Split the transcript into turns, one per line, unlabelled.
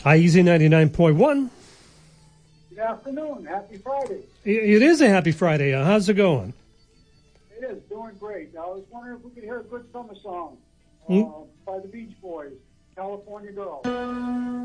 Hi, Easy 99.1.
Good afternoon. Happy Friday.
It is a happy Friday. How's it going?
It is doing great. I was wondering if we could hear a good summer song by the Beach Boys, California Girl.